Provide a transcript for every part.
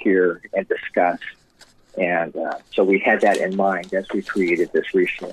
hear and discuss. And so we had that in mind as we created this resource.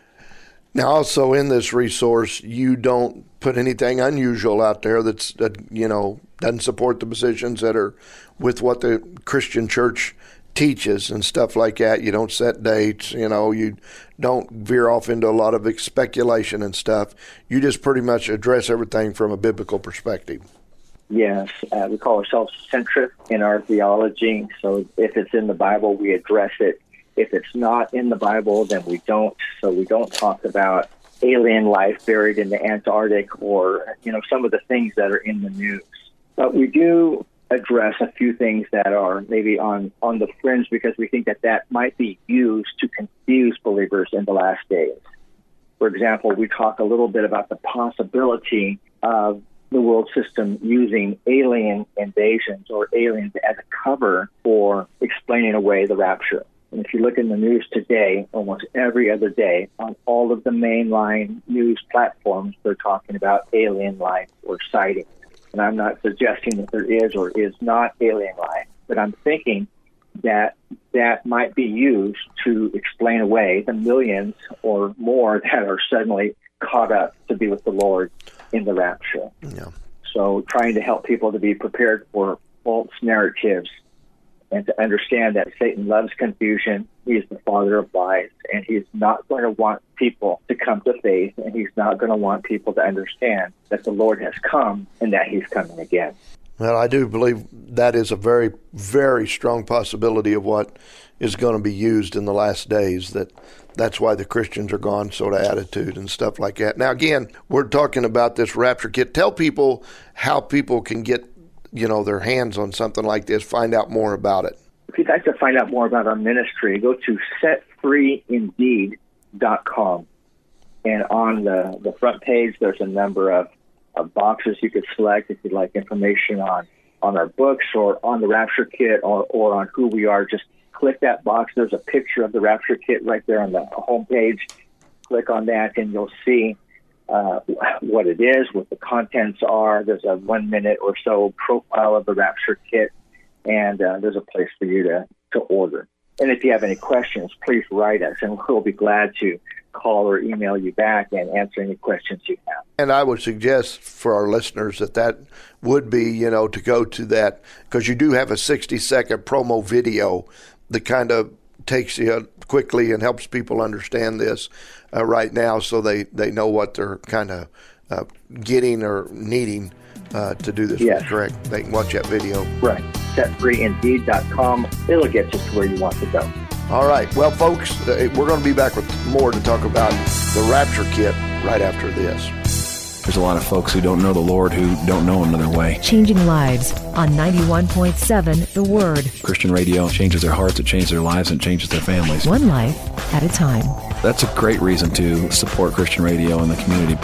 Now, also in this resource, you don't put anything unusual out there that doesn't support the positions that are with what the Christian church teaches and stuff like that. You don't set dates, you don't veer off into a lot of speculation and stuff. You just pretty much address everything from a biblical perspective. Yes, we call ourselves centric in our theology. So if it's in the Bible, we address it. If it's not in the Bible, then we don't. So we don't talk about alien life buried in the Antarctic or, some of the things that are in the news. But we do address a few things that are maybe on the fringe because we think that might be used to confuse believers in the last days. For example, we talk a little bit about the possibility of the world system using alien invasions or aliens as a cover for explaining away the rapture. And if you look in the news today, almost every other day, on all of the mainline news platforms, they're talking about alien life or sightings. And I'm not suggesting that there is or is not alien life, but I'm thinking that might be used to explain away the millions or more that are suddenly caught up to be with the Lord in the rapture. Yeah. So trying to help people to be prepared for false narratives and to understand that Satan loves confusion. He is the father of lies, and he's not going to want people to come to faith, and he's not going to want people to understand that the Lord has come and that he's coming again. Well, I do believe that is a very, very strong possibility of what is going to be used in the last days, that's why the Christians are gone sort of attitude and stuff like that. Now, again, we're talking about this Rapture Kit. Tell people how people can get their hands on something like this, find out more about it. If you'd like to find out more about our ministry, go to setfreeindeed.com. And on the front page, there's a number of boxes you could select if you'd like information on our books or on the Rapture Kit or on who we are. Just click that box. There's a picture of the Rapture Kit right there on the home page. Click on that, and you'll see what it is, what the contents are. There's a 1 minute or so profile of the Rapture Kit, and there's a place for you to order. And if you have any questions, please write us, and we'll be glad to call or email you back and answer any questions you have. And I would suggest for our listeners that would be, to go to that, because you do have a 60-second promo video that kind of takes you quickly and helps people understand this right now, so they know what they're kind of getting or needing to do this. Yes. Correct. They can watch that video. Right. Setfreeindeed.com. It'll get you to where you want to go. All right. Well, folks, we're going to be back with more to talk about the Rapture Kit right after this. There's a lot of folks who don't know the Lord who don't know another way. Changing lives on 91.7 The Word. Christian radio changes their hearts, it changes their lives, and changes their families. One life at a time. That's a great reason to support Christian radio in the community.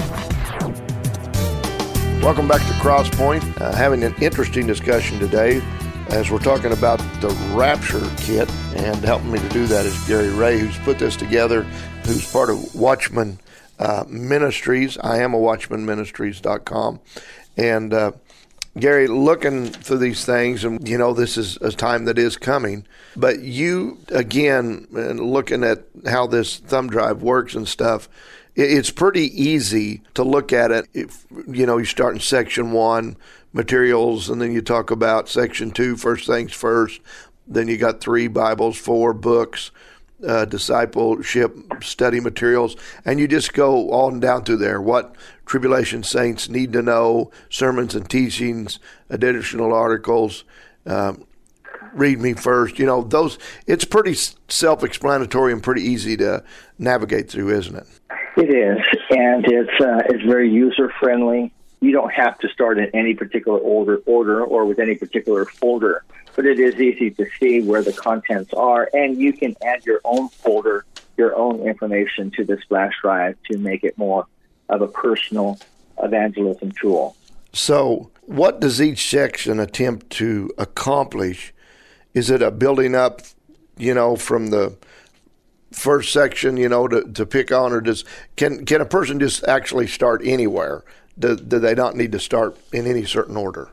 Welcome back to Crosspoint. Having an interesting discussion today as we're talking about the Rapture Kit, and helping me to do that is Gary Ray, who's put this together, who's part of Watchman Ministries. I am a watchmanministries.com. And Gary, looking through these things, and this is a time that is coming, but you, again, looking at how this thumb drive works and stuff, it's pretty easy to look at it. If you start in section 1, materials, and then you talk about section 2, first things first. Then you got 3 Bibles, 4 books, discipleship study materials, and you just go on down through there. What tribulation saints need to know, sermons and teachings, additional articles, read me first. Those. It's pretty self-explanatory and pretty easy to navigate through, isn't it? It is, and it's very user-friendly. You don't have to start in any particular order or with any particular folder, but it is easy to see where the contents are, and you can add your own folder, your own information to this flash drive to make it more of a personal evangelism tool. So what does each section attempt to accomplish? Is it a building up, from the first section, to pick on, or can a person just actually start anywhere? Do they not need to start in any certain order?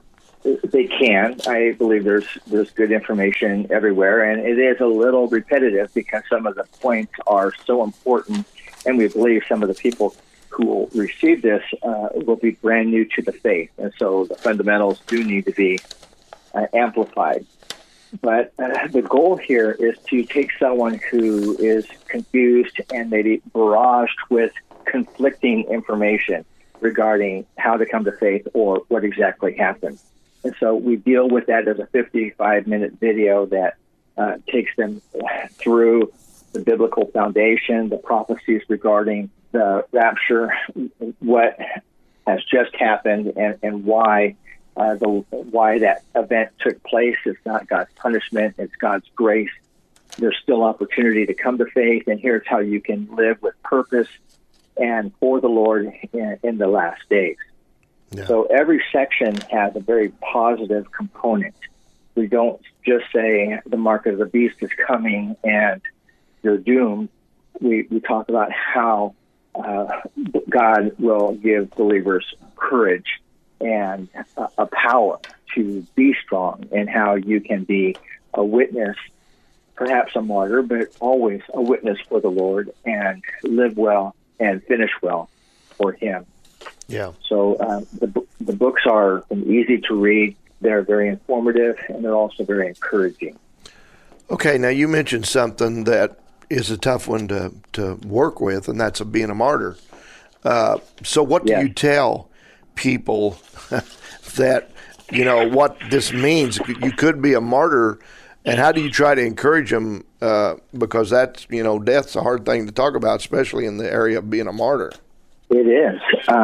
They can. I believe there's good information everywhere, and it is a little repetitive because some of the points are so important, and we believe some of the people who will receive this will be brand new to the faith, and so the fundamentals do need to be amplified. But the goal here is to take someone who is confused and maybe barraged with conflicting information regarding how to come to faith or what exactly happened. And so we deal with that as a 55-minute video that takes them through the biblical foundation, the prophecies regarding the rapture, what has just happened, and why that event took place. It's not God's punishment, it's God's grace. There's still opportunity to come to faith, and here's how you can live with purpose and for the Lord in the last days. Yeah. So every section has a very positive component. We don't just say the mark of the beast is coming and you're doomed. We talk about how God will give believers courage and a power to be strong, and how you can be a witness, perhaps a martyr, but always a witness for the Lord, and live well and finish well for Him. Yeah. So the books are easy to read. They're very informative, and they're also very encouraging. Okay, now you mentioned something that is a tough one to work with, and that's being a martyr. So what do you tell people that, what this means? You could be a martyr, and how do you try to encourage them? Because that's, death's a hard thing to talk about, especially in the area of being a martyr. It is.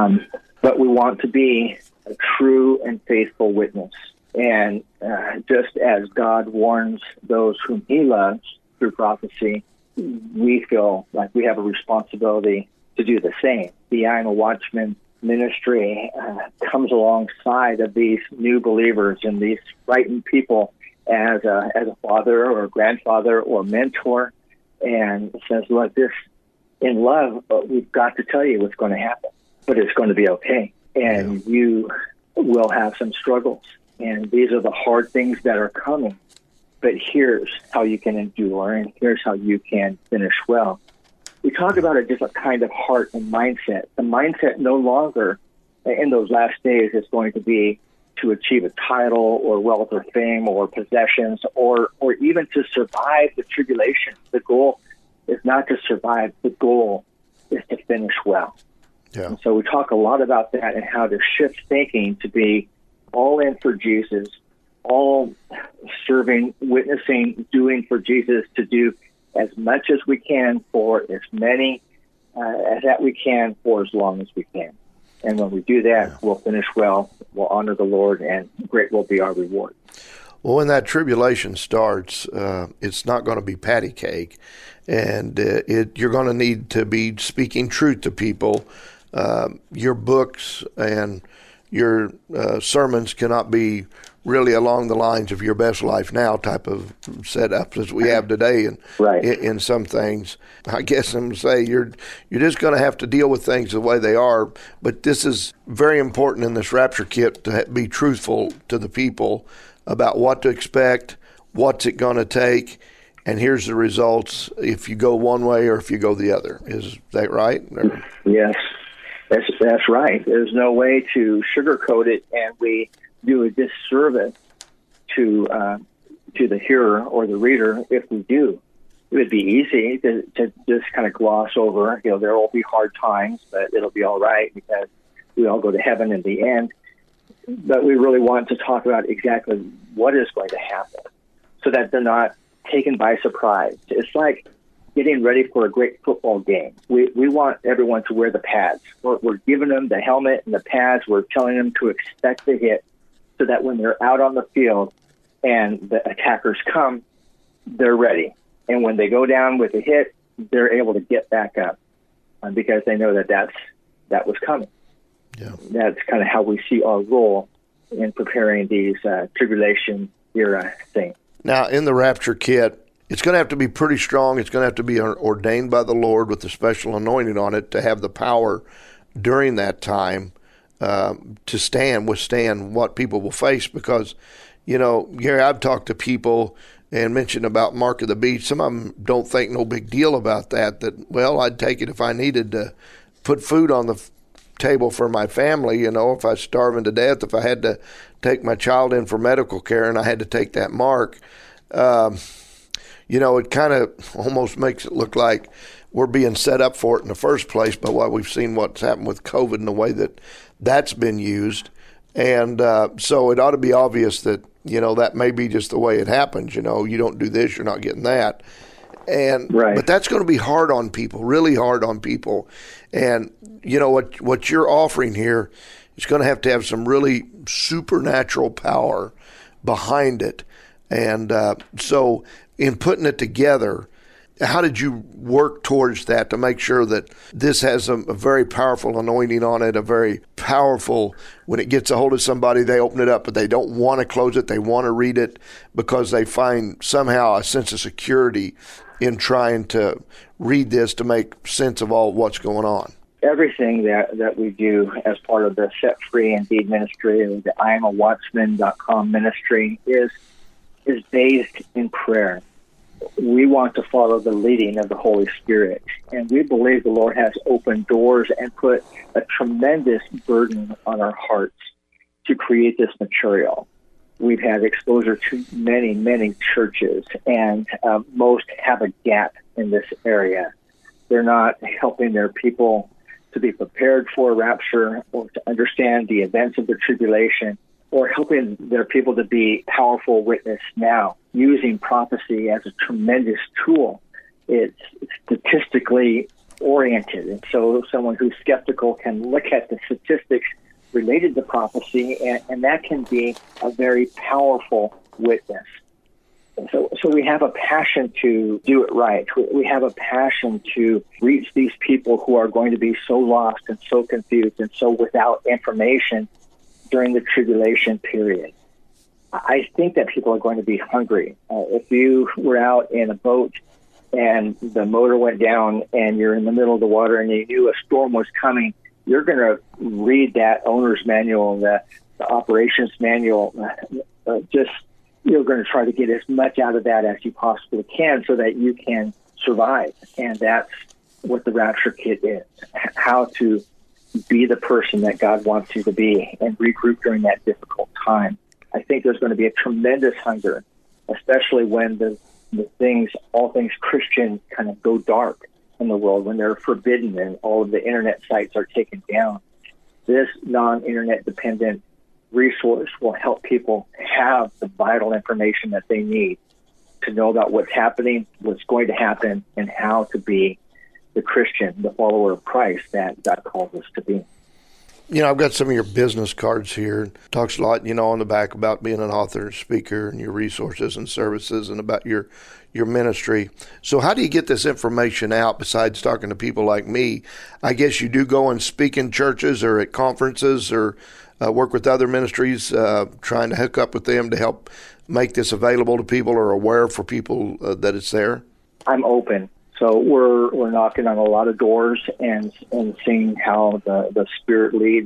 But we want to be a true and faithful witness. And just as God warns those whom He loves through prophecy, we feel like we have a responsibility to do the same. The I Am a Watchman ministry comes alongside of these new believers and these frightened people as a father or a grandfather or mentor, and says, look, this in love, we've got to tell you what's going to happen, but it's going to be okay. And you will have some struggles, and these are the hard things that are coming, but here's how you can endure, and here's how you can finish well. We talk about a different kind of heart and mindset. The mindset no longer in those last days is going to be to achieve a title or wealth or fame or possessions or even to survive the tribulation. The goal is not to survive. The goal is to finish well. Yeah. And so we talk a lot about that and how to shift thinking to be all in for Jesus, all serving, witnessing, doing for Jesus, to do as much as we can for as many as that we can for as long as we can. And when we do that, we'll finish well, we'll honor the Lord, and great will be our reward. Well, when that tribulation starts, it's not going to be patty cake, and you're going to need to be speaking truth to people. Your books and your sermons cannot be really along the lines of your best life now type of setup as we have today, and in some things, I guess I'm going to say you're just going to have to deal with things the way they are. But this is very important in this Rapture Kit to be truthful to the people about what to expect, what's it going to take, and here's the results if you go one way or if you go the other. Is that right? Yes, that's right. There's no way to sugarcoat it, and we do a disservice to the hearer or the reader if we do. It would be easy to just kind of gloss over. There will be hard times, but it'll be all right because we all go to heaven in the end. But we really want to talk about exactly what is going to happen so that they're not taken by surprise. It's like getting ready for a great football game. We want everyone to wear the pads. We're giving them the helmet and the pads. We're telling them to expect the hit so that when they're out on the field and the attackers come, they're ready. And when they go down with a hit, they're able to get back up because they know that was coming. Yeah. That's kind of how we see our role in preparing these tribulation era things. Now, in the Rapture Kit, it's going to have to be pretty strong. It's going to have to be ordained by the Lord with the special anointing on it to have the power during that time to withstand what people will face. Because, Gary, I've talked to people and mentioned about Mark of the Beast. Some of them don't think no big deal about that, well, I'd take it if I needed to put food on the table for my family, if I was starving to death, if I had to take my child in for medical care and I had to take that mark. It kind of almost makes it look like we're being set up for it in the first place by what we've seen what's happened with COVID and the way that's been used. And so it ought to be obvious that, that may be just the way it happens. You don't do this, you're not getting that. And right. But that's going to be hard on people, really hard on people. And, what you're offering here is going to have some really supernatural power behind it. And so in putting it together, how did you work towards that to make sure that this has a very powerful anointing on it, a very powerful, when it gets a hold of somebody, they open it up, but they don't want to close it. They want to read it because they find somehow a sense of security in trying to read this to make sense of all what's going on? Everything that we do as part of the Set Free Indeed ministry or the IamAWatchman.com ministry is based in prayer. We want to follow the leading of the Holy Spirit, and we believe the Lord has opened doors and put a tremendous burden on our hearts to create this material. We've had exposure to many, many churches, and most have a gap in this area. They're not helping their people to be prepared for rapture or to understand the events of the tribulation, or helping their people to be powerful witness now, using prophecy as a tremendous tool. It's statistically oriented, and so someone who's skeptical can look at the statistics related to prophecy, and that can be a very powerful witness. So we have a passion to do it right. We have a passion to reach these people who are going to be so lost and so confused and so without information during the tribulation period. I think that people are going to be hungry. If you were out in a boat and the motor went down and you're in the middle of the water and you knew a storm was coming, you're going to read that owner's manual, the operations manual. You're going to try to get as much out of that as you possibly can so that you can survive. And that's what the Rapture Kit is, how to be the person that God wants you to be and regroup during that difficult time. I think there's going to be a tremendous hunger, especially when all things Christian kind of go dark in the world, when they're forbidden and all of the internet sites are taken down. This non-internet dependent resource will help people have the vital information that they need to know about what's happening, what's going to happen, and how to be the Christian, the follower of Christ that God calls us to be. I've got some of your business cards here. It talks a lot, on the back about being an author, speaker, and your resources and services and about your ministry. So how do you get this information out besides talking to people like me? I guess you do go and speak in churches or at conferences or work with other ministries, trying to hook up with them to help make this available to people or aware for people that it's there? I'm open. So we're knocking on a lot of doors and seeing how the Spirit leads.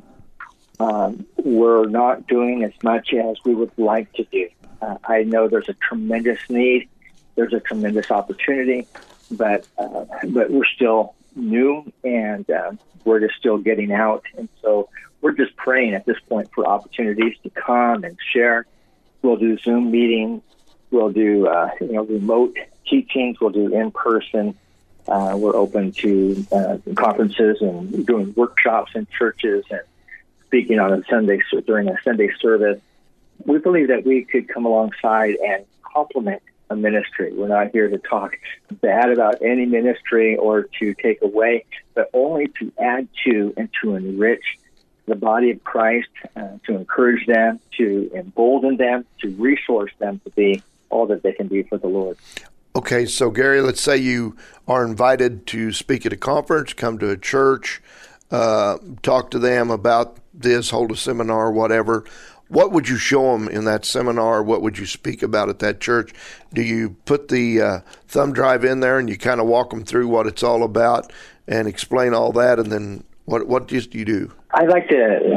We're not doing as much as we would like to do. I know there's a tremendous need. There's a tremendous opportunity, but we're still new and we're just still getting out. And so we're just praying at this point for opportunities to come and share. We'll do Zoom meetings. We'll do remote teachings. We'll do in-person. We're open to conferences and doing workshops in churches and speaking on during a Sunday service. We believe that we could come alongside and complement a ministry. We're not here to talk bad about any ministry or to take away, but only to add to and to enrich the body of Christ, to encourage them, to embolden them, to resource them to be all that they can be for the Lord. Okay, so Gary, let's say you are invited to speak at a conference, come to a church, talk to them about this, hold a seminar, whatever. What would you show them in that seminar? What would you speak about at that church? Do you put the thumb drive in there and you kind of walk them through what it's all about and explain all that, and then what do you do? I like to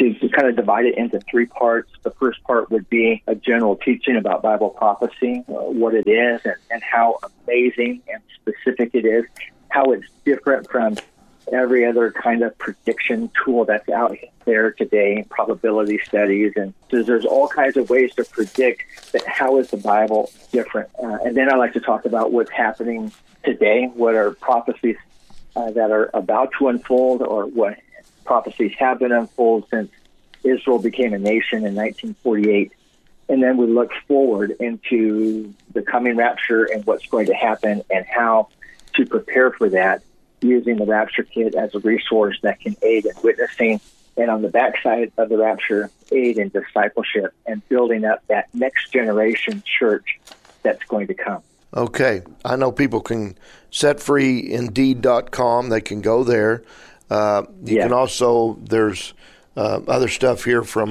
we kind of divide it into three parts. The first part would be a general teaching about Bible prophecy, what it is and how amazing and specific it is, how it's different from every other kind of prediction tool that's out there today, probability studies, and so there's all kinds of ways to predict that. How is the Bible different? And then I like to talk about what's happening today, what are prophecies that are about to unfold, or what prophecies have been unfolded since Israel became a nation in 1948. And then we look forward into the coming rapture and what's going to happen and how to prepare for that, using the Rapture Kit as a resource that can aid in witnessing, and on the backside of the rapture, aid in discipleship and building up that next generation church that's going to come. Okay. I know people can setfreeindeed.com. They can go there. You can also, there's other stuff here from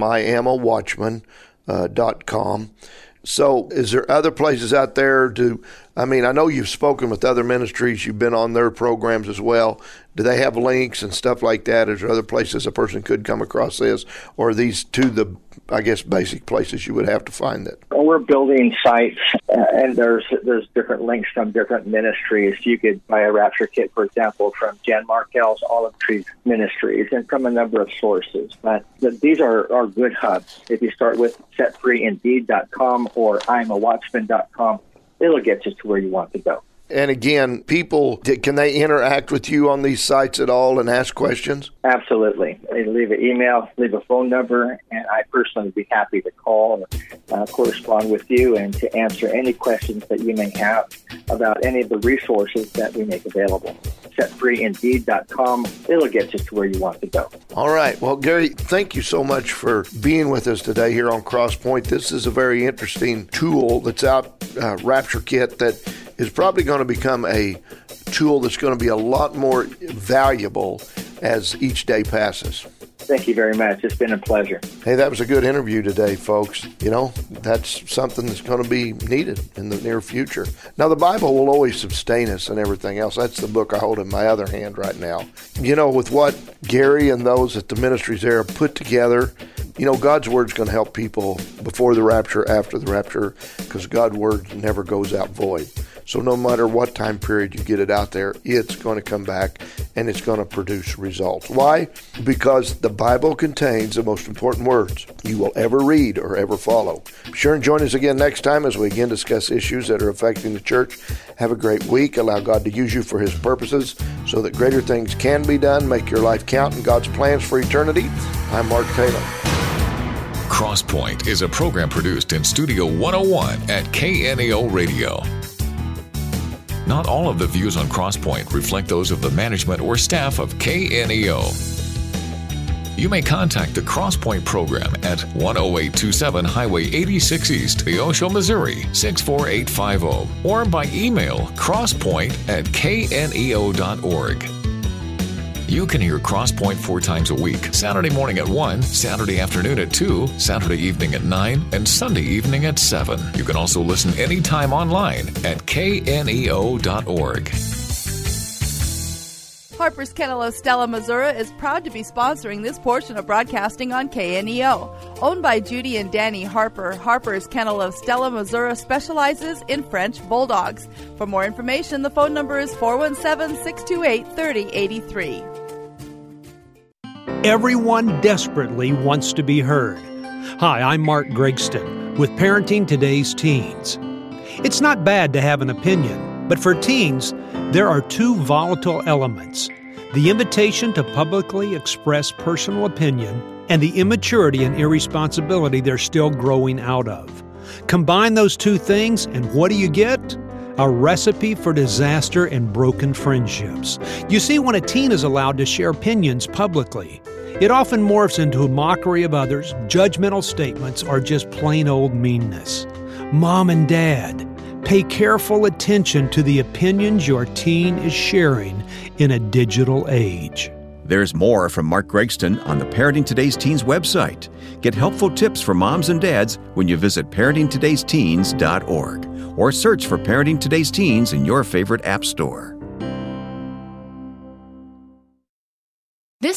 IamAWatchman.com. So is there other places out there I know you've spoken with other ministries, you've been on their programs as well. Do they have links and stuff like that? Is there other places a person could come across this? Or are these two the, basic places you would have to find it? Well, we're building sites, and there's different links from different ministries. You could buy a Rapture Kit, for example, from Jan Markell's Olive Tree Ministries, and from a number of sources. But these are good hubs. If you start with setfreeindeed.com or IamAWatchman.com, it'll get you to where you want to go. And again, people, can they interact with you on these sites at all and ask questions? Absolutely. They leave an email, leave a phone number, and I personally would be happy to call or correspond with you and to answer any questions that you may have about any of the resources that we make available. Setfreeindeed.com. It'll get you to where you want to go. All right. Well, Gary, thank you so much for being with us today here on Crosspoint. This is a very interesting tool that's out, Rapture Kit, that is probably going to become a tool that's going to be a lot more valuable as each day passes. Thank you very much. It's been a pleasure. Hey, that was a good interview today, folks. That's something that's going to be needed in the near future. Now, the Bible will always sustain us and everything else. That's the book I hold in my other hand right now. With what Gary and those at the ministries there have put together, God's Word's going to help people before the rapture, after the rapture, because God's Word never goes out void. So no matter what time period you get it out there, it's going to come back and it's going to produce results. Why? Because the Bible contains the most important words you will ever read or ever follow. Be sure and join us again next time as we again discuss issues that are affecting the church. Have a great week. Allow God to use you for His purposes so that greater things can be done. Make your life count in God's plans for eternity. I'm Mark Taylor. Crosspoint is a program produced in Studio 101 at KNEO Radio. Not all of the views on Crosspoint reflect those of the management or staff of KNEO. You may contact the Crosspoint program at 10827 Highway 86 East, Neosho, Missouri 64850, or by email crosspoint@kneo.org. You can hear Crosspoint 4 times a week, Saturday morning at 1, Saturday afternoon at 2, Saturday evening at 9, and Sunday evening at 7. You can also listen anytime online at kneo.org. Harper's Kennel of Stella, Missouri is proud to be sponsoring this portion of broadcasting on KNEO. Owned by Judy and Danny Harper, Harper's Kennel of Stella, Missouri specializes in French Bulldogs. For more information, the phone number is 417-628-3083. Everyone desperately wants to be heard. Hi, I'm Mark Gregston with Parenting Today's Teens. It's not bad to have an opinion, but for teens, there are 2 volatile elements: the invitation to publicly express personal opinion and the immaturity and irresponsibility they're still growing out of. Combine those 2 things, and what do you get? A recipe for disaster and broken friendships. You see, when a teen is allowed to share opinions publicly, it often morphs into a mockery of others, judgmental statements, or just plain old meanness. Mom and Dad, pay careful attention to the opinions your teen is sharing in a digital age. There's more from Mark Gregston on the Parenting Today's Teens website. Get helpful tips for moms and dads when you visit parentingtodaysteens.org or search for Parenting Today's Teens in your favorite app store. This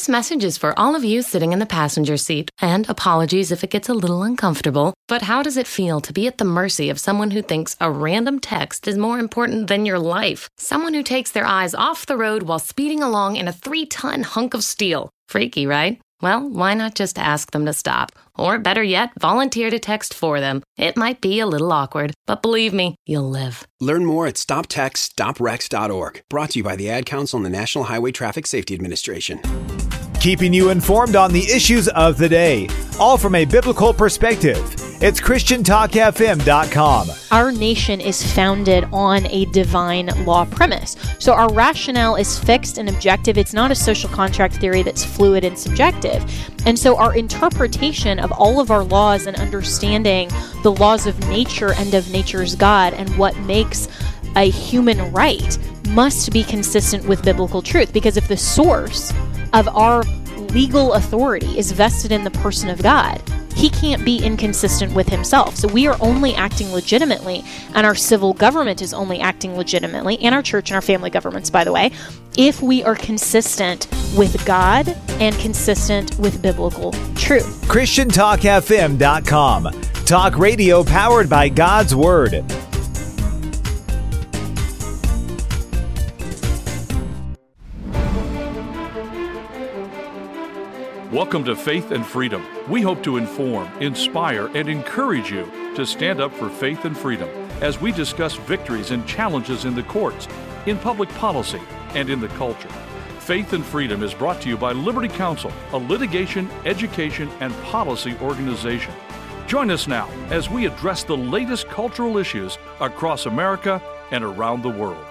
This message is for all of you sitting in the passenger seat, and apologies if it gets a little uncomfortable, but how does it feel to be at the mercy of someone who thinks a random text is more important than your life? Someone who takes their eyes off the road while speeding along in a 3-ton hunk of steel. Freaky, right? Well, why not just ask them to stop? Or better yet, volunteer to text for them. It might be a little awkward, but believe me, you'll live. Learn more at stoptextstoprex.org. Brought to you by the Ad Council and the National Highway Traffic Safety Administration. Keeping you informed on the issues of the day, all from a biblical perspective. It's ChristianTalkFM.com. Our nation is founded on a divine law premise. So our rationale is fixed and objective. It's not a social contract theory that's fluid and subjective. And so our interpretation of all of our laws and understanding the laws of nature and of nature's God and what makes a human right must be consistent with biblical truth. Because if the source of our legal authority is vested in the person of God, he can't be inconsistent with himself. So we are only acting legitimately, and our civil government is only acting legitimately, and our church and our family governments, by the way, if we are consistent with God and consistent with biblical truth. ChristianTalkFM.com. Talk radio powered by God's Word. Welcome to Faith and Freedom. We hope to inform, inspire, and encourage you to stand up for faith and freedom as we discuss victories and challenges in the courts, in public policy, and in the culture. Faith and Freedom is brought to you by Liberty Counsel, a litigation, education, and policy organization. Join us now as we address the latest cultural issues across America and around the world.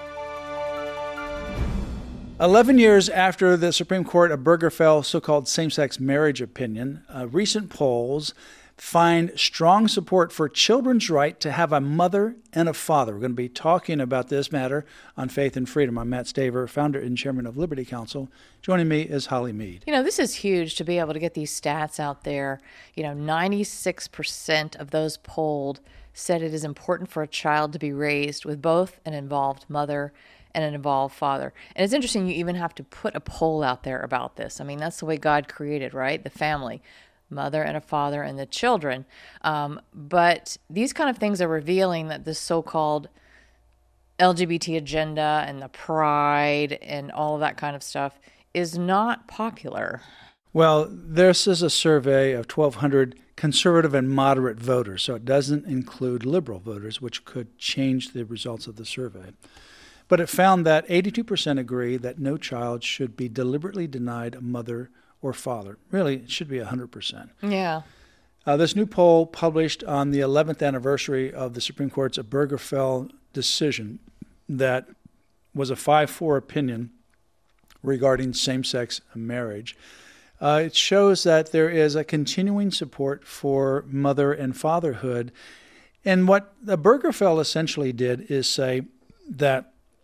11 years after the Supreme Court Obergefell so-called same-sex marriage opinion, recent polls find strong support for children's right to have a mother and a father. We're going to be talking about this matter on Faith and Freedom. I'm Matt Staver, founder and chairman of Liberty Counsel. Joining me is Holly Mead. You know, this is huge to be able to get these stats out there. You know, 96% of those polled said it is important for a child to be raised with both an involved mother and an involved father. And it's interesting you even have to put a poll out there about this. I mean, that's the way God created, right? The family, mother and a father and the children. But these kind of things are revealing that this so-called LGBT agenda and the pride and all of that kind of stuff is not popular. Well, this is a survey of 1,200 conservative and moderate voters, so it doesn't include liberal voters, which could change the results of the survey. But it found that 82% agree that no child should be deliberately denied a mother or father. Really, it should be 100%. Yeah. This new poll, published on the 11th anniversary of the Supreme Court's Obergefell decision that was a 5-4 opinion regarding same-sex marriage, it shows that there is a continuing support for mother and fatherhood. And what Obergefell essentially did is say that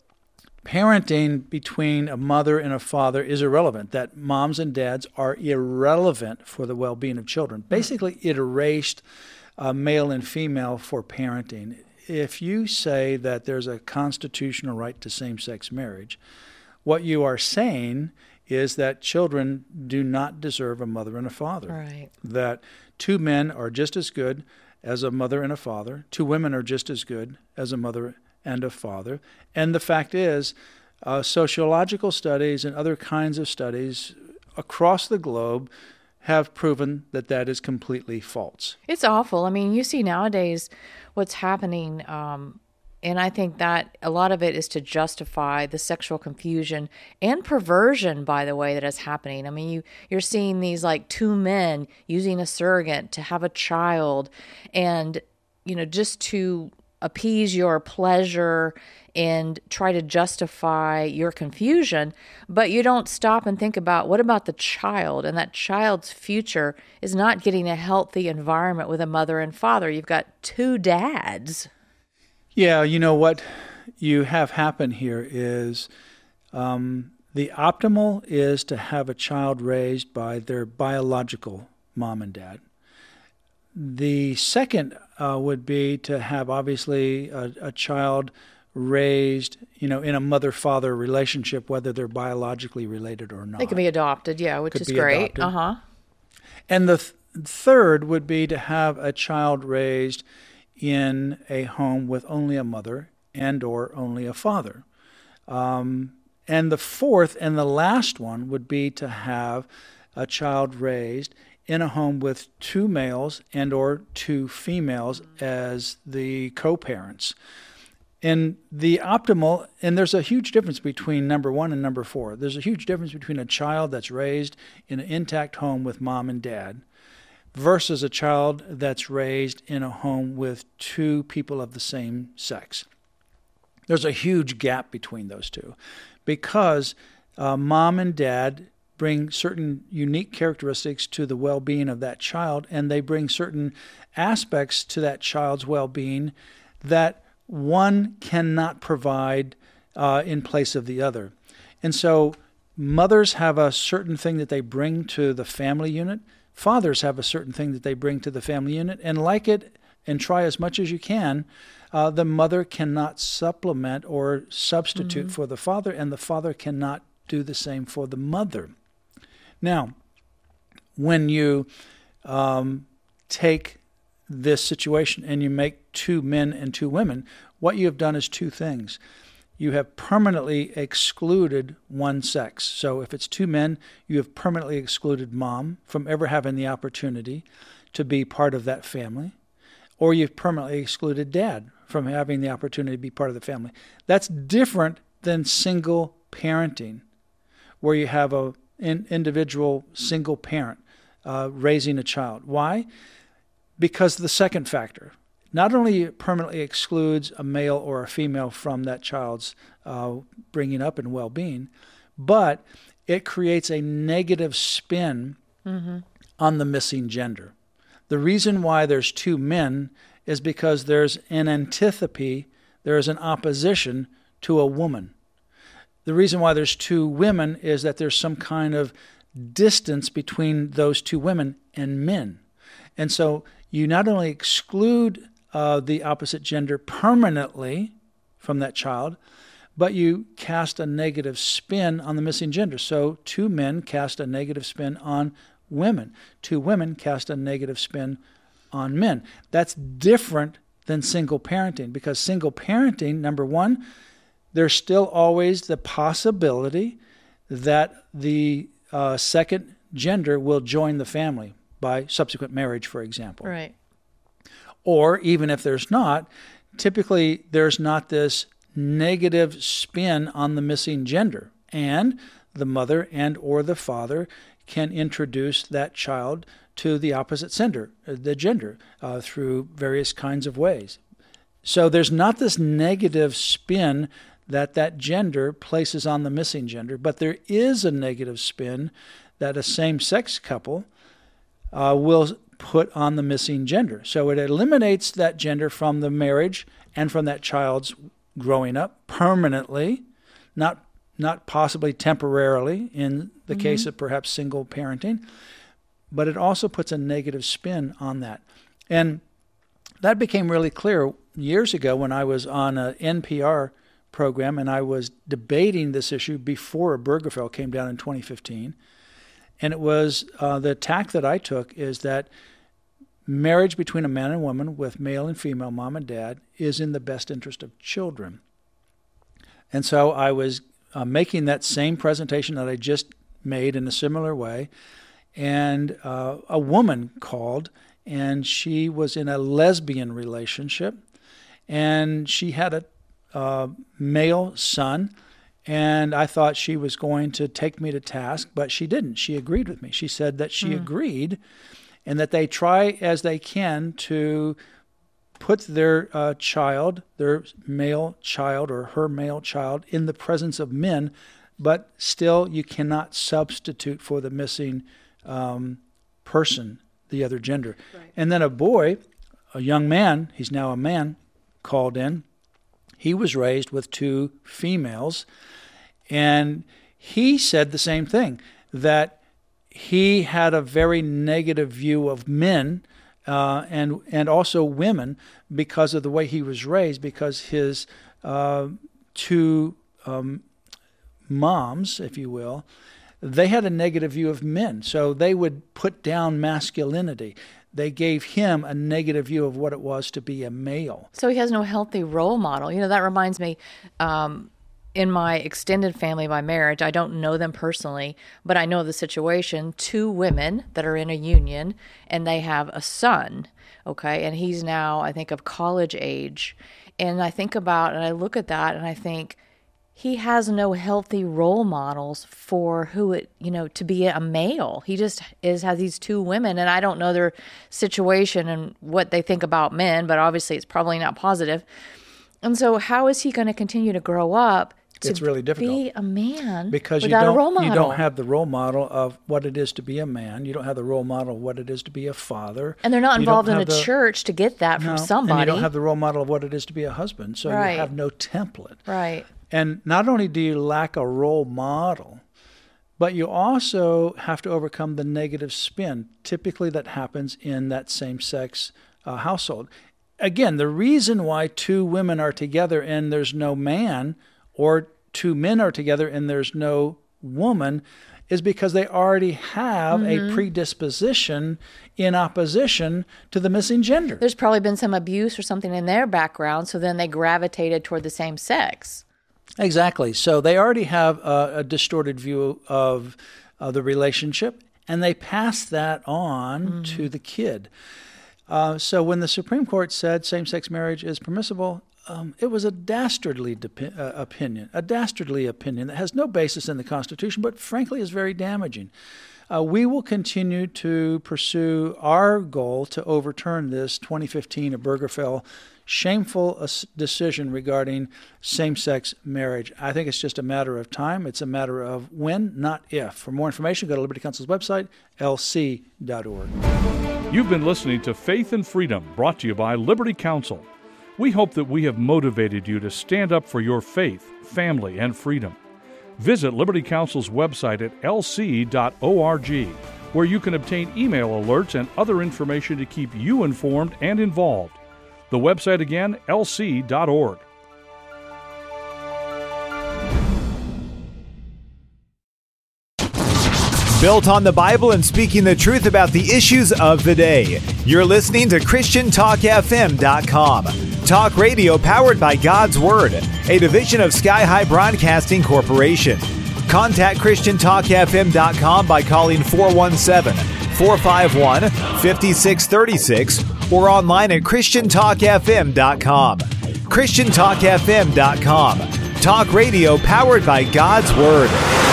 parenting between a mother and a father is irrelevant, that moms and dads are irrelevant for the well-being of children. Basically, it erased male and female for parenting. If you say that there's a constitutional right to same-sex marriage, what you are saying is that children do not deserve a mother and a father. Right. That two men are just as good as a mother and a father. Two women are just as good as a mother and a father. And the fact is, sociological studies and other kinds of studies across the globe have proven that that is completely false. It's awful. I mean, you see nowadays what's happening, and I think that a lot of it is to justify the sexual confusion and perversion, by the way, that is happening. I mean, you're seeing these like two men using a surrogate to have a child, and, you know, just to appease your pleasure and try to justify your confusion, but you don't stop and think about what about the child, and that child's future is not getting a healthy environment with a mother and father. You've got two dads. Yeah, you know what you have happen here is the optimal is to have a child raised by their biological mom and dad. The second would be to have, obviously, a child raised, in a mother-father relationship, whether they're biologically related or not. They can be adopted, which is great. Adopted. And the third would be to have a child raised in a home with only a mother and or only a father. And the fourth and the last one would be to have a child raised in a home with two males and or two females as the co-parents. And the optimal, and there's a huge difference between number 1 and number 4. There's a huge difference between a child that's raised in an intact home with mom and dad versus a child that's raised in a home with two people of the same sex. There's a huge gap between those two because mom and dad bring certain unique characteristics to the well-being of that child, and they bring certain aspects to that child's well-being that one cannot provide in place of the other. And so mothers have a certain thing that they bring to the family unit. Fathers have a certain thing that they bring to the family unit. And like it, and try as much as you can, the mother cannot supplement or substitute for the father, and the father cannot do the same for the mother. Now, when you take this situation and you make two men and two women, what you have done is two things. You have permanently excluded one sex. So if it's two men, you have permanently excluded mom from ever having the opportunity to be part of that family, or you've permanently excluded dad from having the opportunity to be part of the family. That's different than single parenting, where you have an individual single parent raising a child. Why? Because the second factor, not only it permanently excludes a male or a female from that child's bringing up and well-being, but it creates a negative spin on the missing gender. The reason why there's two men is because there's an antipathy, there is an opposition to a woman. The reason why there's two women is that there's some kind of distance between those two women and men. And so you not only exclude the opposite gender permanently from that child, but you cast a negative spin on the missing gender. So two men cast a negative spin on women. Two women cast a negative spin on men. That's different than single parenting, because single parenting, number one, there's still always the possibility that the second gender will join the family by subsequent marriage, for example. Right. Or even if there's not, typically there's not this negative spin on the missing gender, and the mother and or the father can introduce that child to the opposite gender through various kinds of ways. So there's not this negative spin that gender places on the missing gender, but there is a negative spin that a same-sex couple will put on the missing gender. So it eliminates that gender from the marriage and from that child's growing up permanently, not possibly temporarily in the case of perhaps single parenting, but it also puts a negative spin on that. And that became really clear years ago when I was on an NPR program and I was debating this issue before Obergefell came down in 2015. And it was the tack that I took is that marriage between a man and woman with male and female, mom and dad, is in the best interest of children. And so I was making that same presentation that I just made in a similar way. And a woman called, and she was in a lesbian relationship, and she had a male son. And I thought she was going to take me to task, but she didn't. She agreed with me. She said that she agreed and that they try as they can to put their child, their male child or her male child, in the presence of men, but still you cannot substitute for the missing person, the other gender. Right. And then a boy, a young man, he's now a man, called in. He was raised with two females, and he said the same thing, that he had a very negative view of men and also women because of the way he was raised, because his two moms, if you will, they had a negative view of men. So they would put down masculinity. They gave him a negative view of what it was to be a male. So he has no healthy role model. That reminds me, in my extended family by marriage, I don't know them personally, but I know the situation. 2 women that are in a union, and they have a son, okay? And he's now, I think, of college age. And I think about, and I look at that, and I think, he has no healthy role models for to be a male. He just has these 2 women, and I don't know their situation and what they think about men, but obviously it's probably not positive. And so how is he going to continue to grow up it's really difficult. Be a man because without a role model? You don't have the role model of what it is to be a man. You don't have the role model of what it is to be a father. And they're not involved in a church to get that from somebody. And you don't have the role model of what it is to be a husband. So you have no template. Right. And not only do you lack a role model, but you also have to overcome the negative spin. Typically that happens in that same-sex household. Again, the reason why 2 women are together and there's no man, or 2 men are together and there's no woman, is because they already have a predisposition in opposition to the missing gender. There's probably been some abuse or something in their background, so then they gravitated toward the same sex. Exactly. So they already have a distorted view of the relationship, and they pass that on to the kid. So when the Supreme Court said same-sex marriage is permissible, it was a dastardly opinion that has no basis in the Constitution, but frankly is very damaging. We will continue to pursue our goal to overturn this 2015 Obergefell shameful decision regarding same-sex marriage. I think it's just a matter of time. It's a matter of when, not if. For more information, go to Liberty Counsel's website, lc.org. You've been listening to Faith and Freedom, brought to you by Liberty Counsel. We hope that we have motivated you to stand up for your faith, family, and freedom. Visit Liberty Counsel's website at lc.org, where you can obtain email alerts and other information to keep you informed and involved. The website again, lc.org. Built on the Bible and speaking the truth about the issues of the day. You're listening to ChristianTalkFM.com. Talk radio powered by God's Word, a division of Sky High Broadcasting Corporation. Contact ChristianTalkFM.com by calling 417-451-5636 or online at ChristianTalkFM.com. ChristianTalkFM.com. Talk radio powered by God's Word.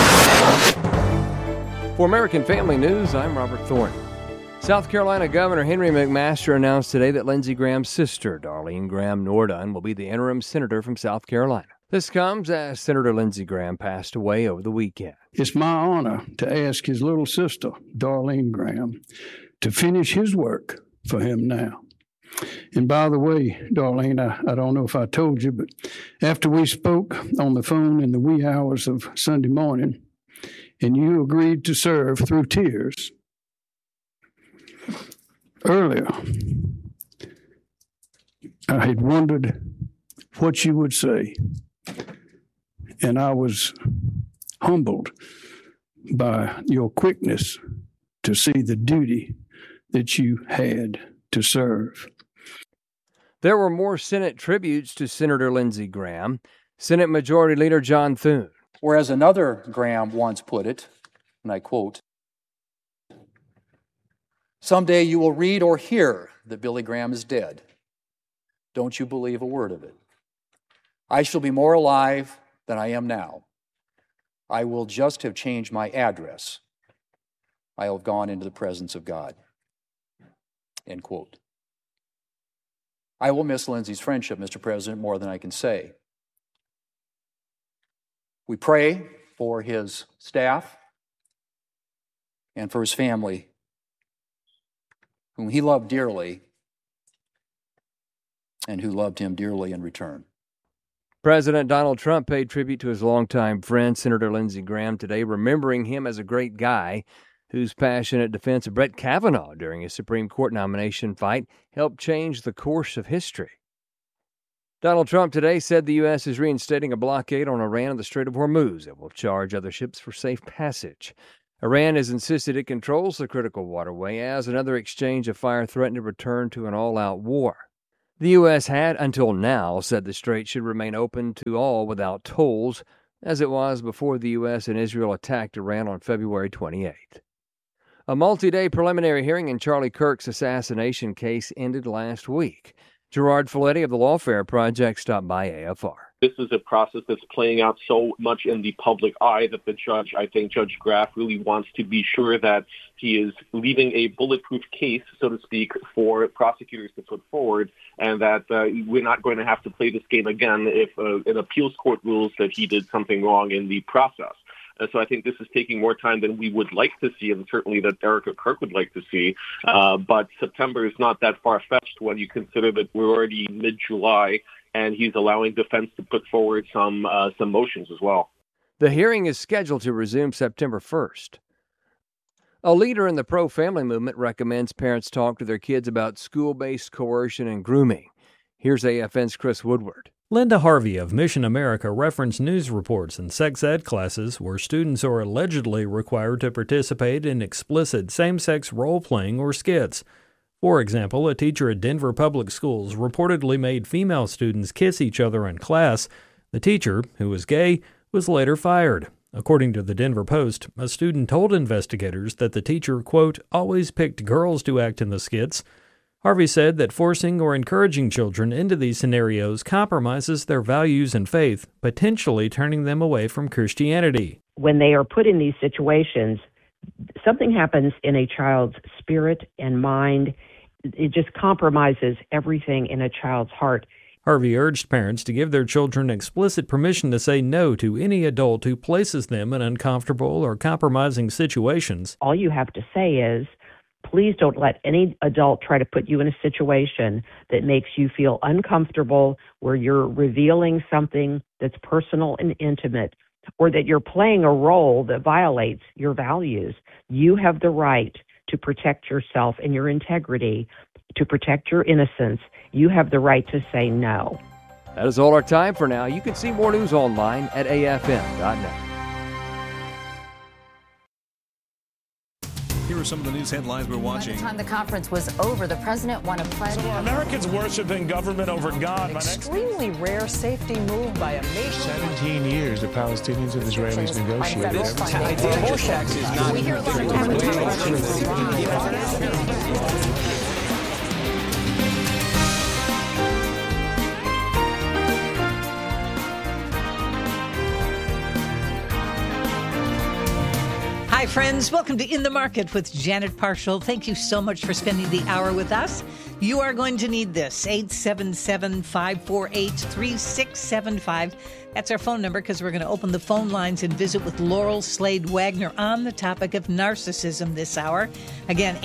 For American Family News, I'm Robert Thorne. South Carolina Governor Henry McMaster announced today that Lindsey Graham's sister, Darlene Graham Nordun, will be the interim senator from South Carolina. This comes as Senator Lindsey Graham passed away over the weekend. It's my honor to ask his little sister, Darlene Graham, to finish his work for him now. And by the way, Darlene, I don't know if I told you, but after we spoke on the phone in the wee hours of Sunday morning, and you agreed to serve through tears, earlier, I had wondered what you would say, and I was humbled by your quickness to see the duty that you had to serve. There were more Senate tributes to Senator Lindsey Graham. Senate Majority Leader John Thune. Whereas another Graham once put it, and I quote, "Someday you will read or hear that Billy Graham is dead. Don't you believe a word of it. I shall be more alive than I am now. I will just have changed my address. I will have gone into the presence of God." End quote. I will miss Lindsey's friendship, Mr. President, more than I can say. We pray for his staff and for his family, whom he loved dearly and who loved him dearly in return. President Donald Trump paid tribute to his longtime friend, Senator Lindsey Graham, today, remembering him as a great guy whose passionate defense of Brett Kavanaugh during his Supreme Court nomination fight helped change the course of history. Donald Trump today said the U.S. is reinstating a blockade on Iran in the Strait of Hormuz that will charge other ships for safe passage. Iran has insisted it controls the critical waterway as another exchange of fire threatened to return to an all-out war. The U.S. had, until now, said the strait should remain open to all without tolls, as it was before the U.S. and Israel attacked Iran on February 28th. A multi-day preliminary hearing in Charlie Kirk's assassination case ended last week. Gerard Folletti of the Lawfare Project stopped by AFR. This is a process that's playing out so much in the public eye that the judge, I think Judge Graff, really wants to be sure that he is leaving a bulletproof case, so to speak, for prosecutors to put forward, and that we're not going to have to play this game again if an appeals court rules that he did something wrong in the process. So I think this is taking more time than we would like to see, and certainly that Erica Kirk would like to see. But September is not that far-fetched when you consider that we're already mid-July, and he's allowing defense to put forward some motions as well. The hearing is scheduled to resume September 1st. A leader in the pro-family movement recommends parents talk to their kids about school-based coercion and grooming. Here's AFN's Chris Woodward. Linda Harvey of Mission America referenced news reports in sex ed classes where students are allegedly required to participate in explicit same-sex role-playing or skits. For example, a teacher at Denver Public Schools reportedly made female students kiss each other in class. The teacher, who was gay, was later fired. According to the Denver Post, a student told investigators that the teacher, quote, always picked girls to act in the skits. Harvey said that forcing or encouraging children into these scenarios compromises their values and faith, potentially turning them away from Christianity. When they are put in these situations, something happens in a child's spirit and mind. It just compromises everything in a child's heart. Harvey urged parents to give their children explicit permission to say no to any adult who places them in uncomfortable or compromising situations. All you have to say is, please don't let any adult try to put you in a situation that makes you feel uncomfortable, where you're revealing something that's personal and intimate, or that you're playing a role that violates your values. You have the right to protect yourself and your integrity, to protect your innocence. You have the right to say no. That is all our time for now. You can see more news online at afm.net. Here are some of the news headlines we're watching. By the time the conference was over, the president won a pledge. So Americans worshiping government over God. An extremely rare safety move by a nation. 17 years the Palestinians and Israelis negotiated. This tax is not. We hear a lot of Hi, friends. Welcome to In the Market with Janet Parshall. Thank you so much for spending the hour with us. You are going to need this, 877-548-3675. That's our phone number, because we're going to open the phone lines and visit with Laurel Slade Wagner on the topic of narcissism this hour. Again,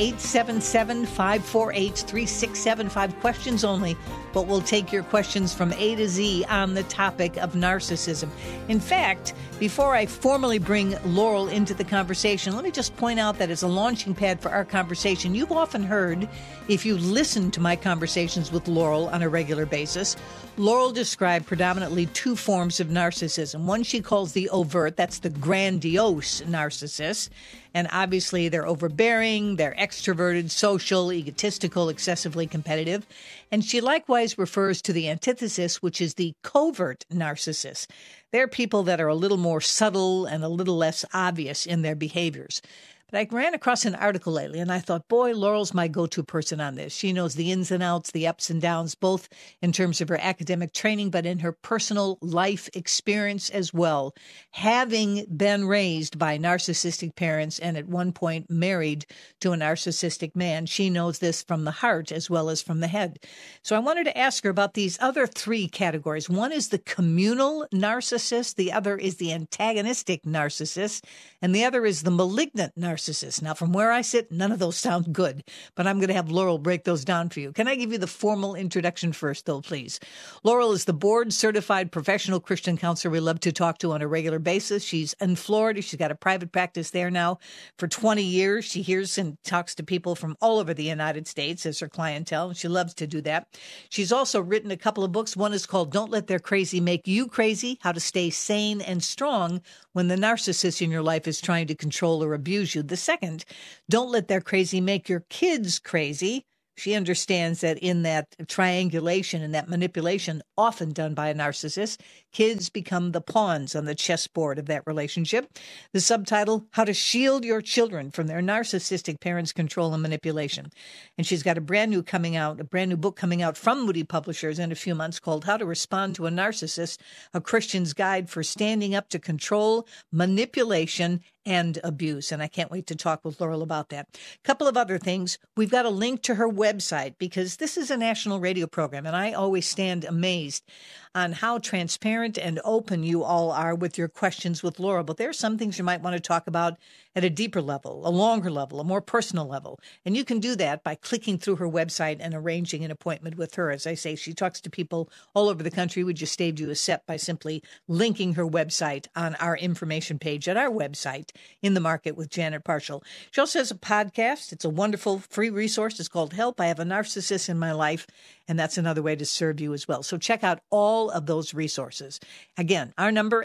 877-548-3675. Questions only, but we'll take your questions from A to Z on the topic of narcissism. In fact, before I formally bring Laurel into the conversation, let me just point out that as a launching pad for our conversation, you've often heard, if you listen to my conversations with Laurel on a regular basis, Laurel described predominantly two forms of narcissism. One she calls the overt, that's the grandiose narcissist. And obviously they're overbearing, they're extroverted, social, egotistical, excessively competitive. And she likewise refers to the antithesis, which is the covert narcissist. They're people that are a little more subtle and a little less obvious in their behaviors. But I ran across an article lately, and I thought, boy, Laurel's my go-to person on this. She knows the ins and outs, the ups and downs, both in terms of her academic training, but in her personal life experience as well. Having been raised by narcissistic parents and at one point married to a narcissistic man, she knows this from the heart as well as from the head. So I wanted to ask her about these other three categories. One is the communal narcissist, the other is the antagonistic narcissist, and the other is the malignant narcissist. narcissist. Now, from where I sit, none of those sound good, but I'm going to have Laurel break those down for you. Can I give you the formal introduction first, though, please? Laurel is the board-certified professional Christian counselor we love to talk to on a regular basis. She's in Florida. She's got a private practice there now for 20 years. She hears and talks to people from all over the United States as her clientele, and she loves to do that. She's also written a couple of books. One is called Don't Let Their Crazy Make You Crazy, How to Stay Sane and Strong When the Narcissist in Your Life is Trying to Control or Abuse You. The second, Don't Let Their Crazy Make Your Kids Crazy. She understands that in that triangulation and that manipulation, often done by a narcissist, kids become the pawns on the chessboard of that relationship. The subtitle, How to Shield Your Children from Their Narcissistic Parents' Control and Manipulation. And she's got a brand new book coming out from Moody Publishers in a few months called How to Respond to a Narcissist, A Christian's Guide for Standing Up to Control, Manipulation, and Abuse. And I can't wait to talk with Laurel about that. A couple of other things. We've got a link to her website because this is a national radio program, and I always stand amazed on how transparent and open you all are with your questions with Laurel. But there are some things you might want to talk about at a deeper level, a longer level, a more personal level. And you can do that by clicking through her website and arranging an appointment with her. As I say, she talks to people all over the country. We just saved you a step by simply linking her website on our information page at our website, In the Market with Janet Parshall. She also has a podcast. It's a wonderful free resource. It's called Help, I Have a Narcissist in My Life. And that's another way to serve you as well. So check out all of those resources. Again, our number,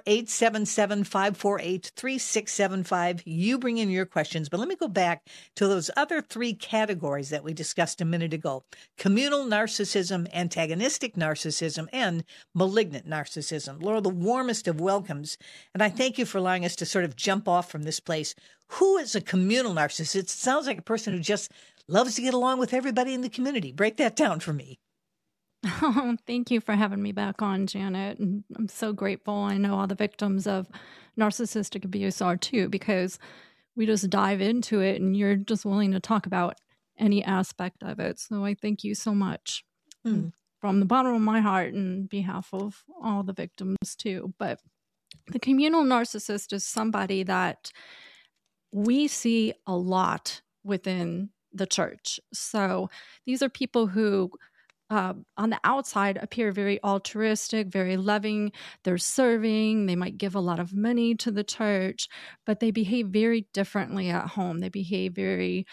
877-548-3675. You bring in your questions. But let me go back to those other three categories that we discussed a minute ago. Communal narcissism, antagonistic narcissism, and malignant narcissism. Laura, the warmest of welcomes. And I thank you for allowing us to sort of jump off from this place. Who is a communal narcissist? It sounds like a person who just loves to get along with everybody in the community. Break that down for me. Oh, thank you for having me back on, Janet. And I'm so grateful. I know all the victims of narcissistic abuse are too, because we just dive into it and you're just willing to talk about any aspect of it. So I thank you so much from the bottom of my heart and behalf of all the victims too. But the communal narcissist is somebody that we see a lot within the church. So these are people who on the outside appear very altruistic, very loving. They're serving. They might give a lot of money to the church, but they behave very differently at home. They behave very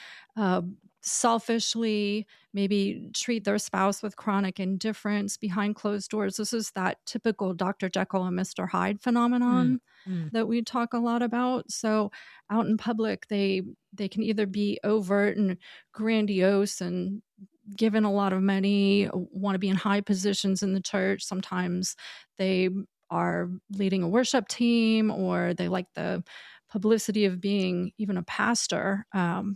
selfishly, maybe treat their spouse with chronic indifference behind closed doors. This is that typical Dr. Jekyll and Mr. Hyde phenomenon that we talk a lot about. So out in public, they can either be overt and grandiose and given a lot of money, want to be in high positions in the church. Sometimes they are leading a worship team, or they like the publicity of being even a pastor. And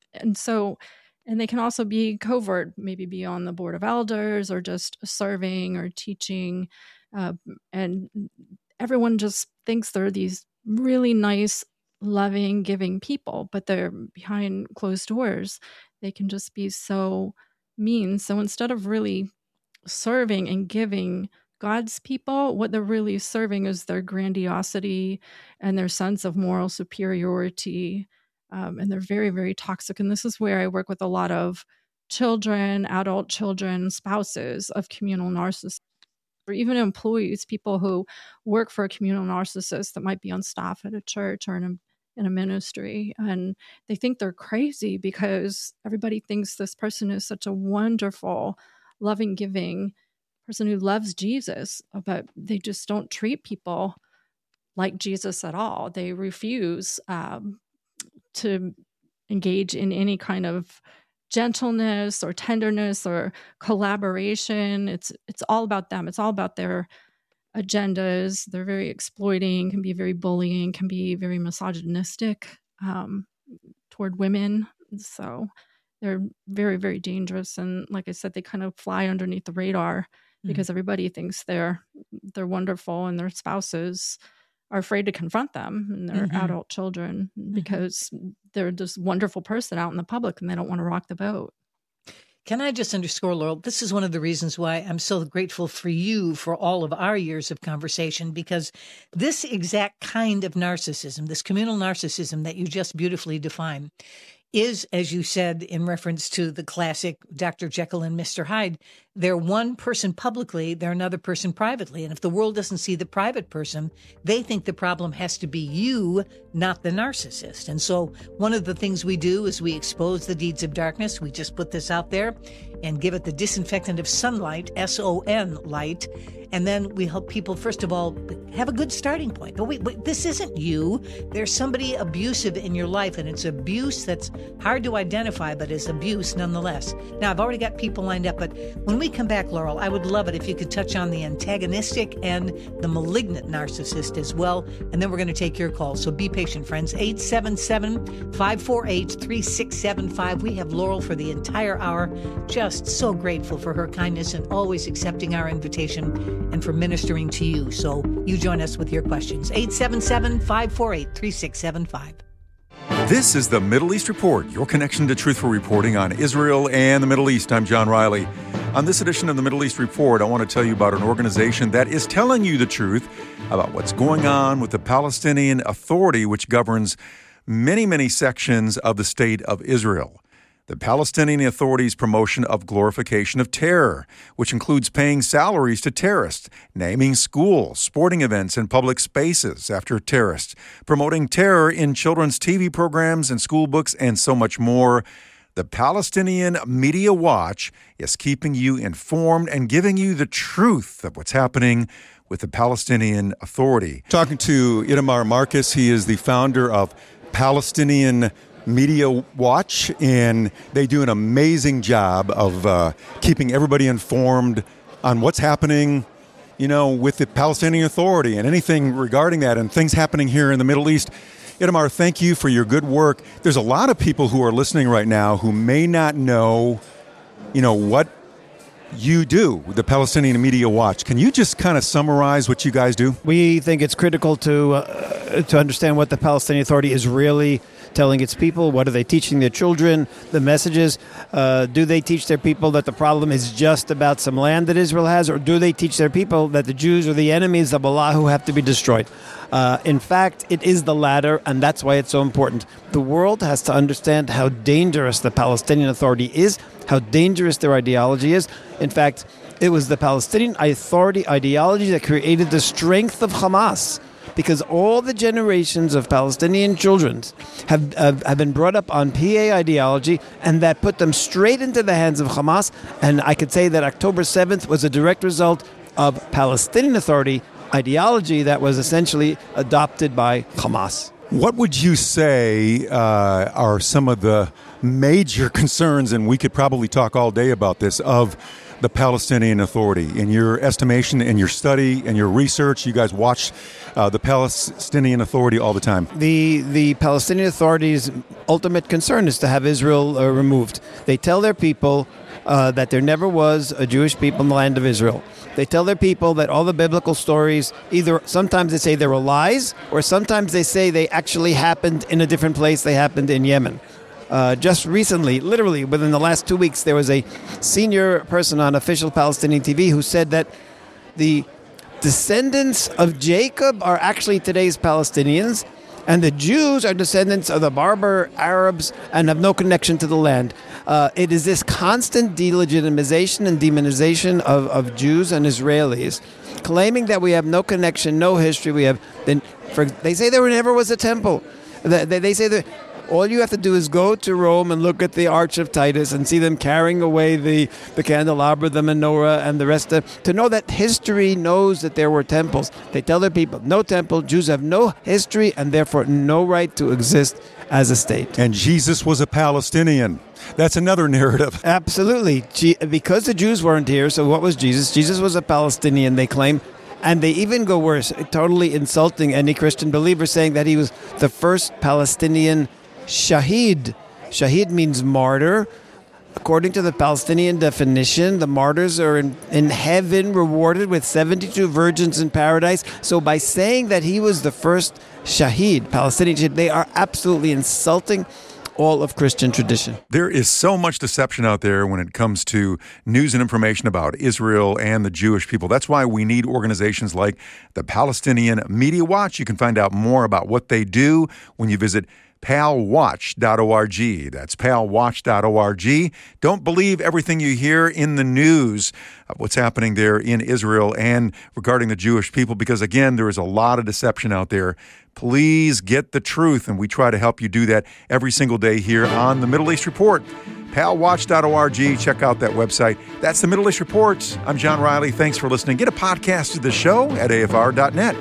they can also be covert, maybe be on the board of elders or just serving or teaching. And everyone just thinks they're these really nice, loving, giving people, but they're behind closed doors. They can just be so mean. So instead of really serving and giving God's people, what they're really serving is their grandiosity and their sense of moral superiority. And they're very, very toxic. And this is where I work with a lot of children, adult children, spouses of communal narcissists, or even employees, people who work for a communal narcissist that might be on staff at a church or in a ministry. And they think they're crazy because everybody thinks this person is such a wonderful, loving, giving person who loves Jesus, but they just don't treat people like Jesus at all. They refuse to engage in any kind of gentleness or tenderness or collaboration. It's all about them. It's all about their agendas. They're very exploiting, can be very bullying, can be very misogynistic toward women. So they're very, very dangerous. And like I said, they kind of fly underneath the radar because everybody thinks they're wonderful, and their spouses are afraid to confront them and their adult children because they're this wonderful person out in the public and they don't want to rock the boat. Can I just underscore, Laurel, this is one of the reasons why I'm so grateful for you for all of our years of conversation, because this exact kind of narcissism, this communal narcissism that you just beautifully define, is, as you said, in reference to the classic Dr. Jekyll and Mr. Hyde, they're one person publicly, they're another person privately. And if the world doesn't see the private person, they think the problem has to be you, not the narcissist. And so one of the things we do is we expose the deeds of darkness. We just put this out there and give it the disinfectant of sunlight, S-O-N, light. And then we help people, first of all, have a good starting point. But wait, this isn't you. There's somebody abusive in your life, and it's abuse that's hard to identify, but is abuse nonetheless. Now, I've already got people lined up, but when we come back, Laurel, I would love it if you could touch on the antagonistic and the malignant narcissist as well, and then we're going to take your calls. So be patient, friends. 877-548-3675. We have Laurel for the entire hour. Just so grateful for her kindness and always accepting our invitation and for ministering to you. So you join us with your questions. 877-548-3675. This is the Middle East Report, your connection to truthful reporting on Israel and the Middle East. I'm John Riley. On this edition of the Middle East Report, I want to tell you about an organization that is telling you the truth about what's going on with the Palestinian Authority, which governs many, many sections of the state of Israel. The Palestinian Authority's promotion of glorification of terror, which includes paying salaries to terrorists, naming schools, sporting events, and public spaces after terrorists, promoting terror in children's TV programs and school books, and so much more. The Palestinian Media Watch is keeping you informed and giving you the truth of what's happening with the Palestinian Authority. Talking to Itamar Marcus, he is the founder of Palestinian Media Watch, and they do an amazing job of keeping everybody informed on what's happening, with the Palestinian Authority and anything regarding that and things happening here in the Middle East. Itamar, thank you for your good work. There's a lot of people who are listening right now who may not know, what you do, the Palestinian Media Watch. Can you just kind of summarize what you guys do? We think it's critical to understand what the Palestinian Authority is really telling its people. What are they teaching their children? The messages. Do they teach their people that the problem is just about some land that Israel has, or do they teach their people that the Jews are the enemies of Allah who have to be destroyed? In fact, it is the latter, and that's why it's so important. The world has to understand how dangerous the Palestinian Authority is, how dangerous their ideology is. In fact, it was the Palestinian Authority ideology that created the strength of Hamas, because all the generations of Palestinian children have been brought up on PA ideology, and that put them straight into the hands of Hamas. And I could say that October 7th was a direct result of Palestinian Authority ideology that was essentially adopted by Hamas. What would you say are some of the major concerns, and we could probably talk all day about this, of the Palestinian Authority? In your estimation, in your study, and your research, you guys watch the Palestinian Authority all the time. The Palestinian Authority's ultimate concern is to have Israel removed. They tell their people that there never was a Jewish people in the land of Israel. They tell their people that all the biblical stories, either sometimes they say they were lies, or sometimes they say they actually happened in a different place. They happened in Yemen. Just recently, literally within the last 2 weeks, there was a senior person on official Palestinian TV who said that the descendants of Jacob are actually today's Palestinians, and the Jews are descendants of the Berber Arabs and have no connection to the land. It is this constant delegitimization and demonization of Jews and Israelis, claiming that we have no connection, no history. They say there never was a temple. They say that all you have to do is go to Rome and look at the Arch of Titus and see them carrying away the candelabra, the menorah, and the rest to know that history knows that there were temples. They tell their people, no temple, Jews have no history and therefore no right to exist as a state. And Jesus was a Palestinian. That's another narrative. Absolutely. Because the Jews weren't here, so what was Jesus? Jesus was a Palestinian, they claim. And they even go worse, totally insulting any Christian believer, saying that he was the first Palestinian Shahid. Shahid means martyr. According to the Palestinian definition, the martyrs are in heaven rewarded with 72 virgins in paradise. So by saying that he was the first Shahid, Palestinian Shahid, they are absolutely insulting all of Christian tradition. There is so much deception out there when it comes to news and information about Israel and the Jewish people. That's why we need organizations like the Palestinian Media Watch. You can find out more about what they do when you visit palwatch.org. That's palwatch.org. Don't believe everything you hear in the news of what's happening there in Israel and regarding the Jewish people, because, again, there is a lot of deception out there. Please get the truth, and we try to help you do that every single day here on the Middle East Report. palwatch.org. Check out that website. That's the Middle East Report. I'm John Riley. Thanks for listening. Get a podcast of the show at afr.net.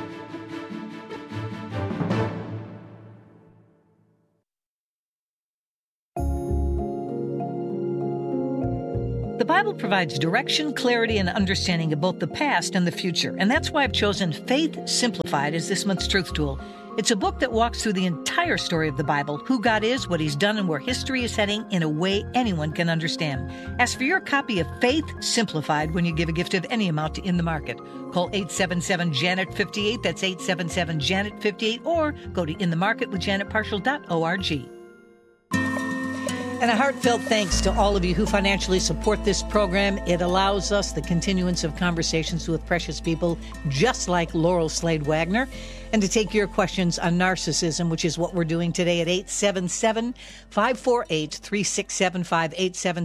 The Bible provides direction, clarity, and understanding of both the past and the future. And that's why I've chosen Faith Simplified as this month's truth tool. It's a book that walks through the entire story of the Bible, who God is, what He's done, and where history is heading in a way anyone can understand. Ask for your copy of Faith Simplified when you give a gift of any amount to In the Market. Call 877-JANET-58, that's 877-JANET-58, or go to inthemarketwithjanetparshall.org. And a heartfelt thanks to all of you who financially support this program. It allows us the continuance of conversations with precious people just like Laurel Slade Wagner, and to take your questions on narcissism, which is what we're doing today at 877-548-3675,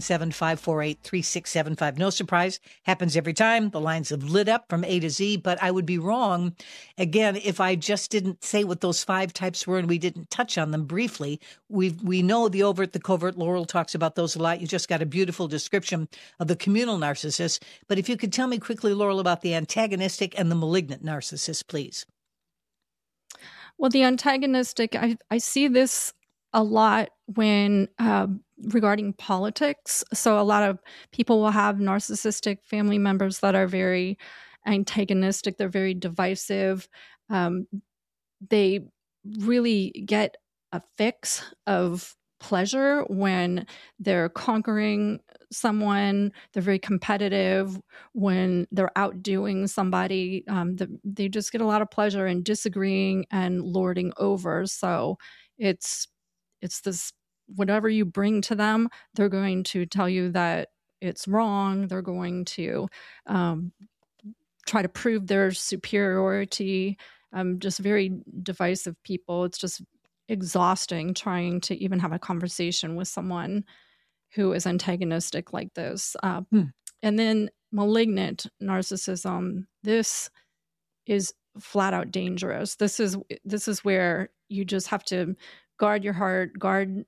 877-548-3675. No surprise, happens every time. The lines have lit up from A to Z, but I would be wrong, again, if I just didn't say what those 5 types were and we didn't touch on them briefly. We know the overt, the covert. Laurel talks about those a lot. You just got a beautiful description of the communal narcissist. But if you could tell me quickly, Laurel, about the antagonistic and the malignant narcissist, please. Well, the antagonistic, I see this a lot when regarding politics. So a lot of people will have narcissistic family members that are very antagonistic. They're very divisive. They really get a fix of pleasure when they're conquering someone. They're very competitive when they're outdoing somebody. They just get a lot of pleasure in disagreeing and lording over. So it's this, whatever you bring to them, they're going to tell you that it's wrong. They're going to try to prove their superiority. Just very divisive people. It's just exhausting trying to even have a conversation with someone who is antagonistic like this. And then malignant narcissism. This is flat out dangerous. This is where you just have to guard your heart, guard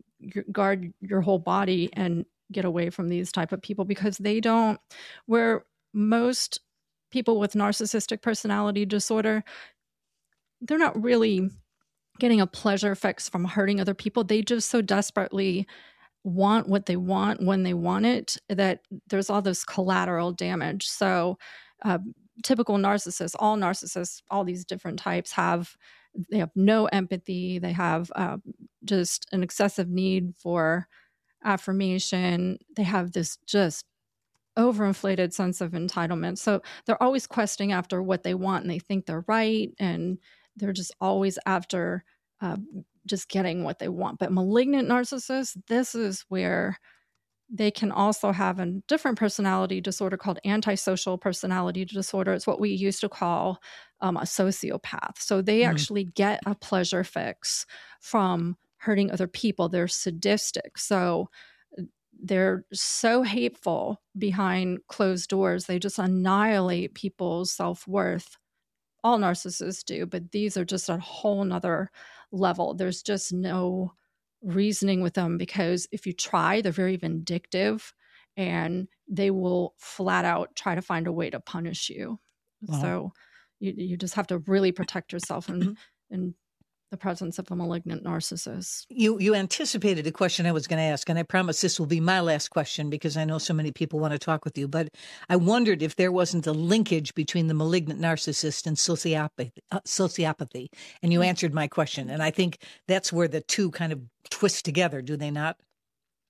your whole body, and get away from these type of people, because where most people with narcissistic personality disorder, they're not really getting a pleasure fix from hurting other people. They just so desperately want what they want when they want it that there's all this collateral damage. So typical narcissists, all these different types they have no empathy. They have just an excessive need for affirmation. They have this just overinflated sense of entitlement. So they're always questing after what they want, and they think they're right, and they're just always after just getting what they want. But malignant narcissists, this is where they can also have a different personality disorder called antisocial personality disorder. It's what we used to call a sociopath. So they actually get a pleasure fix from hurting other people. They're sadistic. So they're so hateful behind closed doors. They just annihilate people's self-worth. All narcissists do, but these are just a whole nother level. There's just no reasoning with them, because if you try, they're very vindictive and they will flat out try to find a way to punish you. Wow. So you just have to really protect yourself in the presence of a malignant narcissist. You anticipated a question I was going to ask, and I promise this will be my last question because I know so many people want to talk with you. But I wondered if there wasn't a linkage between the malignant narcissist and sociopathy. And you answered my question. And I think that's where the two kind of twist together, do they not?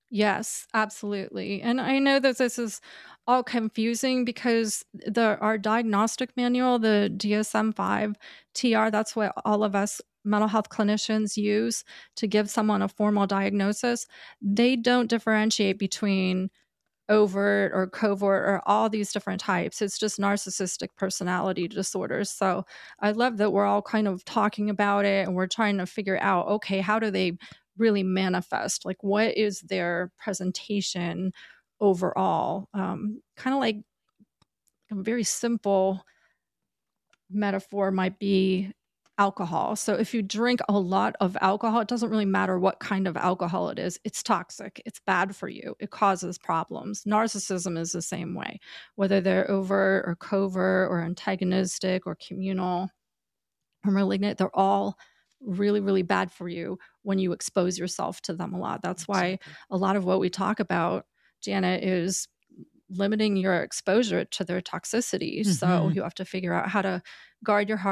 Yes, absolutely. And I know that this is all confusing because our diagnostic manual, the DSM-5 TR, that's what all of us mental health clinicians use to give someone a formal diagnosis. They don't differentiate between overt or covert or all these different types. It's just narcissistic personality disorders. So I love that we're all kind of talking about it and we're trying to figure out, okay, how do they really manifest? Like, what is their presentation overall? Kind of like a very simple metaphor might be alcohol. So if you drink a lot of alcohol, it doesn't really matter what kind of alcohol it is. It's toxic. It's bad for you. It causes problems. Narcissism is the same way, whether they're overt or covert or antagonistic or communal or malignant, they're all really, really bad for you when you expose yourself to them a lot. That's why a lot of what we talk about, Janet, is limiting your exposure to their toxicity. So you have to figure out how to guard your heart